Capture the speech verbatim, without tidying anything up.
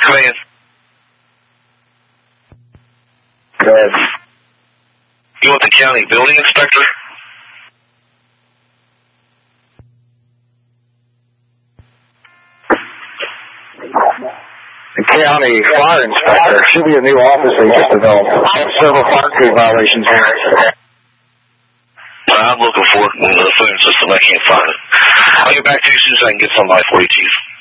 Come in. Go ahead. You want the county building inspector? The county fire inspector. Should be a new office they just developed. Several fire code violations here. I'm looking for it in the phone system. I can't find it. I'll get back to you as soon as I can get somebody for you, Chief.